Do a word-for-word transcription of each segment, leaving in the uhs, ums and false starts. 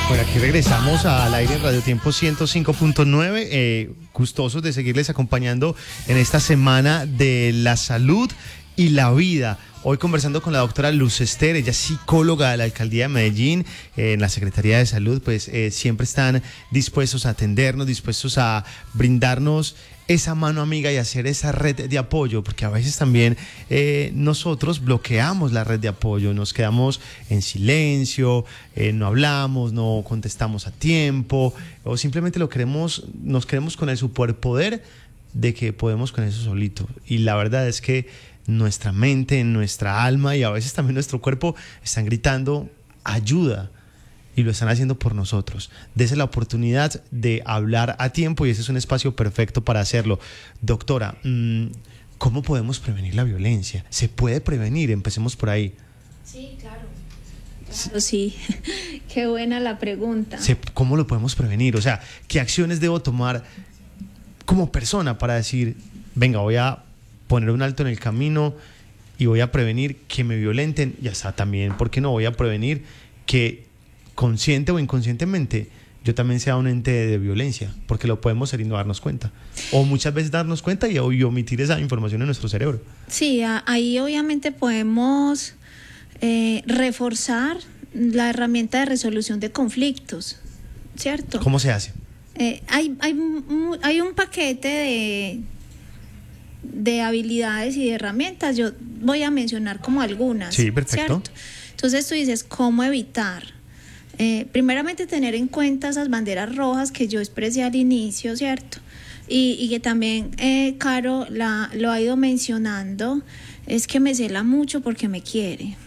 Bueno, aquí regresamos al aire en Radio Tiempo ciento cinco punto nueve, eh, gustosos de seguirles acompañando en esta semana de la salud y la vida. Hoy conversando con la doctora Luz Ester, ella es psicóloga de la Alcaldía de Medellín, eh, en la Secretaría de Salud, pues eh, siempre están dispuestos a atendernos, dispuestos a brindarnos esa mano amiga y hacer esa red de apoyo, porque a veces también eh, nosotros bloqueamos la red de apoyo, nos quedamos en silencio, eh, no hablamos, no contestamos a tiempo, o simplemente lo queremos, nos queremos con el superpoder de que podemos con eso solito. Y la verdad es que nuestra mente, nuestra alma y a veces también nuestro cuerpo están gritando ayuda. Y lo están haciendo por nosotros. Dese la oportunidad de hablar a tiempo y ese es un espacio perfecto para hacerlo. Doctora, ¿cómo podemos prevenir la violencia? ¿Se puede prevenir? Empecemos por ahí. Sí, claro. Claro, sí. Qué buena la pregunta. ¿Cómo lo podemos prevenir? O sea, ¿qué acciones debo tomar como persona para decir, venga, voy a poner un alto en el camino y voy a prevenir que me violenten? Ya está, también, ¿por qué no voy a prevenir que consciente o inconscientemente yo también sea un ente de violencia? Porque lo podemos ser y no darnos cuenta, o muchas veces darnos cuenta y, y omitir esa información en nuestro cerebro. Sí, ahí obviamente podemos eh, reforzar la herramienta de resolución de conflictos, ¿cierto? ¿Cómo se hace? Eh, hay, hay, hay un paquete de, de habilidades y de herramientas, yo voy a mencionar como algunas. Sí, perfecto. ¿Cierto? Entonces tú dices, ¿cómo evitar? Eh, primeramente tener en cuenta esas banderas rojas que yo expresé al inicio, ¿cierto? Y, y que también eh, Caro la, lo ha ido mencionando, es que me cela mucho porque me quiere.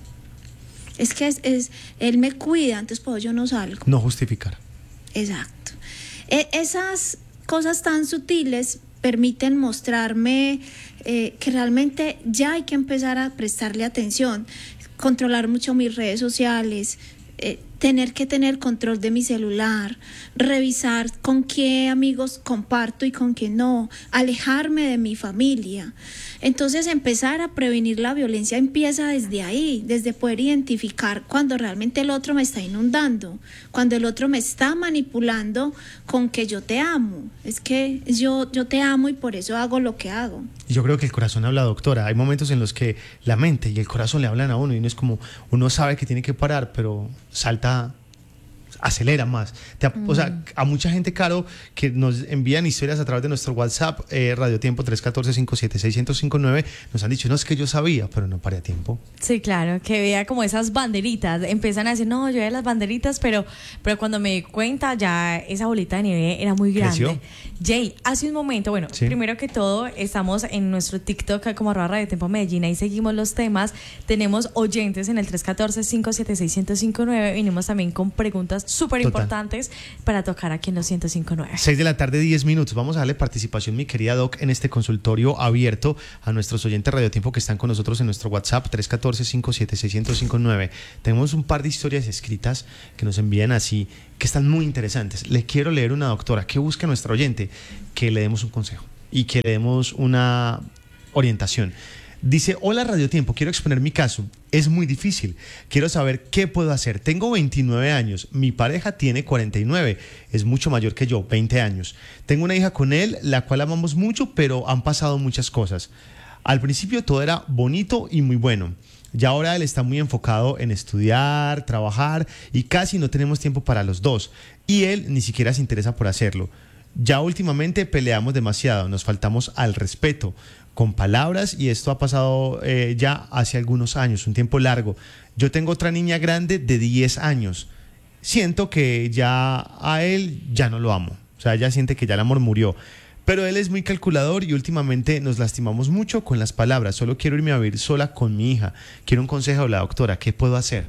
Es que es, es, él me cuida, entonces pues yo no salgo. No justificar. Exacto. E- esas cosas tan sutiles permiten mostrarme eh, que realmente ya hay que empezar a prestarle atención, controlar mucho mis redes sociales, Eh, tener que tener control de mi celular, revisar con qué amigos comparto y con qué no, alejarme de mi familia. Entonces empezar a prevenir la violencia empieza desde ahí, desde poder identificar cuando realmente el otro me está inundando, cuando el otro me está manipulando con que yo te amo, es que yo, yo te amo y por eso hago lo que hago. Yo creo que el corazón habla, doctora. Hay momentos en los que la mente y el corazón le hablan a uno y no es como, uno sabe que tiene que parar, pero salta, acelera más. Te, mm. O sea, a mucha gente, Caro, que nos envían historias a través de nuestro WhatsApp, eh, Radio Tiempo tres uno cuatro, cinco siete seis, uno cero cinco nueve, nos han dicho, no, es que yo sabía, pero no paré a tiempo. Sí, claro, que vea como esas banderitas, empiezan a decir, no, yo veía las banderitas, pero, pero cuando me di cuenta ya esa bolita de nieve era muy grande. ¿Creció? Jay, hace un momento, bueno, sí. Primero que todo, estamos en nuestro TikTok como arroba Radio Tiempo Medellín, ahí seguimos los temas, tenemos oyentes en el tres uno cuatro, cinco siete seis, uno cero cinco nueve, venimos también con preguntas súper importantes para tocar aquí en los ciento cinco punto nueve. seis de la tarde, diez minutos. Vamos a darle participación, mi querida Doc, en este consultorio abierto a nuestros oyentes Radio Tiempo que están con nosotros en nuestro WhatsApp tres uno cuatro, cinco siete seis, uno cero cinco nueve. Tenemos un par de historias escritas que nos envían así, que están muy interesantes. Le quiero leer una, doctora. ¿Qué busca nuestra oyente? Que le demos un consejo y que le demos una orientación. Dice, hola Radio Tiempo, quiero exponer mi caso. Es muy difícil. Quiero saber qué puedo hacer. Tengo veintinueve años. Mi pareja tiene cuarenta y nueve. Es mucho mayor que yo, veinte años. Tengo una hija con él, la cual amamos mucho, pero han pasado muchas cosas. Al principio todo era bonito y muy bueno. Ya ahora él está muy enfocado en estudiar, trabajar y casi no tenemos tiempo para los dos. Y él ni siquiera se interesa por hacerlo. Ya últimamente peleamos demasiado, nos faltamos al respeto con palabras y esto ha pasado eh, ya hace algunos años, un tiempo largo. Yo tengo otra niña grande de diez años. Siento que ya a él ya no lo amo. O sea, ella siente que ya el amor murió. Pero él es muy calculador y últimamente nos lastimamos mucho con las palabras. Solo quiero irme a vivir sola con mi hija. Quiero un consejo de la doctora. ¿Qué puedo hacer?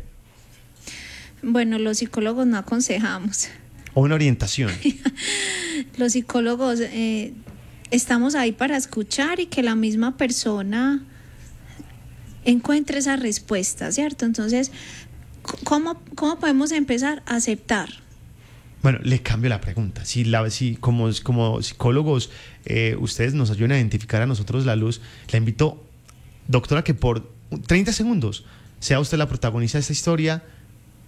Bueno, los psicólogos no aconsejamos. O una orientación. Los psicólogos eh, estamos ahí para escuchar y que la misma persona encuentre esa respuesta, ¿cierto? Entonces, ¿cómo, cómo podemos empezar a aceptar? Bueno, le cambio la pregunta. Si, la, si como, como psicólogos eh, ustedes nos ayudan a identificar a nosotros la luz, le invito, doctora, que por treinta segundos sea usted la protagonista de esta historia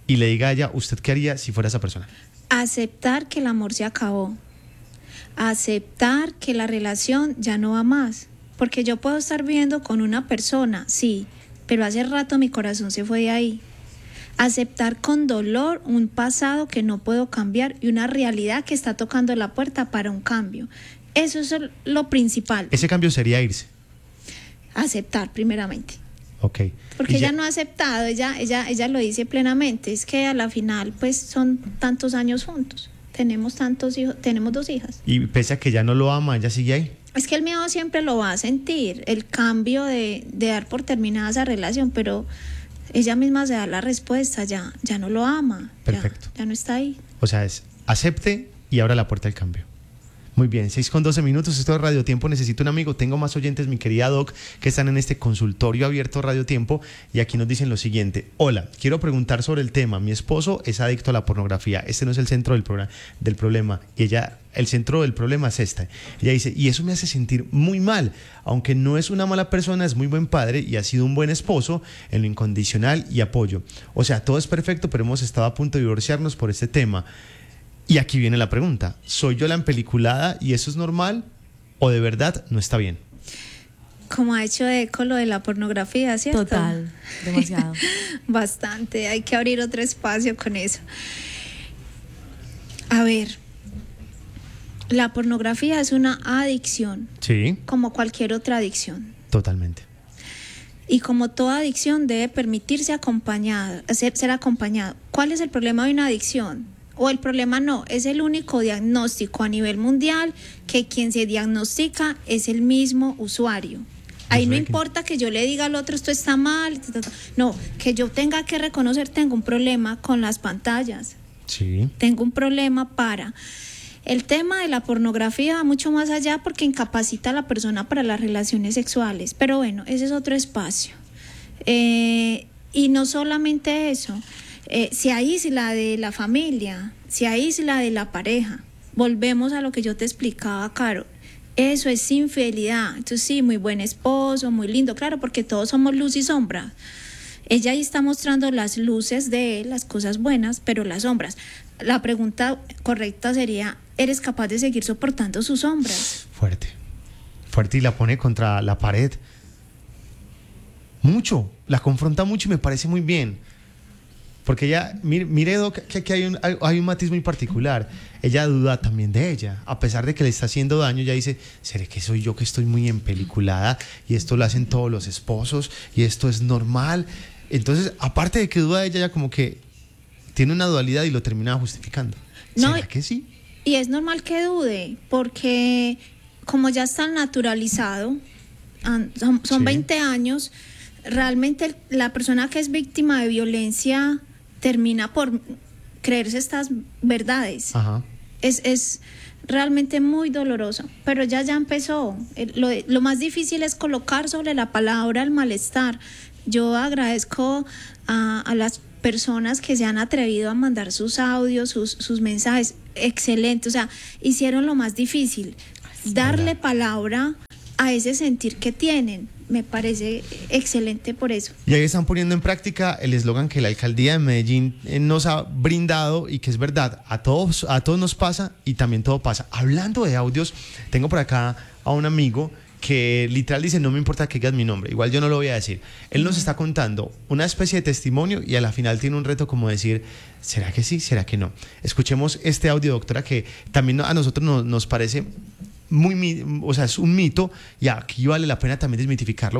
y le diga a ella, ¿usted qué haría si fuera esa persona? Aceptar que el amor se acabó. Aceptar que la relación ya no va más. Porque yo puedo estar viviendo con una persona, sí, pero hace rato mi corazón se fue de ahí. Aceptar con dolor un pasado que no puedo cambiar y una realidad que está tocando la puerta para un cambio. Eso es lo principal. Ese cambio sería irse. Aceptar primeramente. Ok. Porque ella no ha aceptado, ella, ella, ella lo dice plenamente, es que a la final pues son tantos años juntos, tenemos tantos hijos, tenemos dos hijas. Y pese a que ya no lo ama, ella sigue ahí. Es que el miedo siempre lo va a sentir, el cambio de, de dar por terminada esa relación, pero ella misma se da la respuesta, ya, ya no lo ama. Perfecto. Ya, ya no está ahí. O sea, es acepte y abra la puerta al cambio. Muy bien, seis con doce minutos, esto es Radio Tiempo, necesito un amigo, tengo más oyentes, mi querida Doc, que están en este consultorio abierto Radio Tiempo, y aquí nos dicen lo siguiente: hola, quiero preguntar sobre el tema, mi esposo es adicto a la pornografía, este no es el centro del, programa, del problema, y ella, el centro del problema es este. Ella dice, y eso me hace sentir muy mal, aunque no es una mala persona, es muy buen padre y ha sido un buen esposo en lo incondicional y apoyo. O sea, todo es perfecto, pero hemos estado a punto de divorciarnos por este tema. Y aquí viene la pregunta, ¿soy yo la empeliculada y eso es normal o de verdad no está bien? Como ha hecho eco lo de la pornografía, ¿cierto? Total, demasiado. Bastante, hay que abrir otro espacio con eso. A ver, la pornografía es una adicción. Sí. Como cualquier otra adicción. Totalmente. Y como toda adicción debe permitirse acompañada, ser, ser acompañado. ¿Cuál es el problema de una adicción? O el problema no, es el único diagnóstico a nivel mundial que quien se diagnostica es el mismo usuario. Ahí no importa que yo le diga al otro esto está mal, no, que yo tenga que reconocer tengo un problema con las pantallas. Sí. Tengo un problema para... El tema de la pornografía va mucho más allá porque incapacita a la persona para las relaciones sexuales, pero bueno, ese es otro espacio. Eh, y no solamente eso. Eh, se aísla de la familia, se aísla de la pareja. Volvemos a lo que yo te explicaba, Caro. Eso es infidelidad. Entonces sí, muy buen esposo, muy lindo, claro, porque todos somos luz y sombra. Ella ahí está mostrando las luces de él, las cosas buenas, pero las sombras. La pregunta correcta sería, ¿eres capaz de seguir soportando sus sombras? Fuerte, fuerte, y la pone contra la pared. Mucho, la confronta mucho y me parece muy bien. Porque ella, mire, mire que aquí hay un, hay un matiz muy particular. Ella duda también de ella. A pesar de que le está haciendo daño, ella dice, ¿será que soy yo que estoy muy empeliculada? Y esto lo hacen todos los esposos y esto es normal. Entonces, aparte de que duda de ella, ella como que tiene una dualidad y lo termina justificando. ¿Será No, que sí? Y es normal que dude, porque como ya está naturalizado, son, son sí. veinte años, realmente la persona que es víctima de violencia termina por creerse estas verdades. Ajá. Es, es realmente muy doloroso, pero ya ya empezó. Lo, lo más difícil es colocar sobre la palabra el malestar. Yo agradezco a, a las personas que se han atrevido a mandar sus audios, sus, sus mensajes. Excelente, o sea, hicieron lo más difícil, darle palabra a ese sentir que tienen. Me parece excelente por eso. Y ahí están poniendo en práctica el eslogan que la alcaldía de Medellín nos ha brindado y que es verdad, a todos, a todos nos pasa y también todo pasa. Hablando de audios, tengo por acá a un amigo que literal dice, no me importa que digas mi nombre, igual yo no lo voy a decir. Él nos está contando una especie de testimonio y a la final tiene un reto como decir, ¿será que sí? ¿Será que no? Escuchemos este audio, doctora, que también a nosotros nos, nos parece muy, o sea, es un mito y aquí vale la pena también desmitificarlo.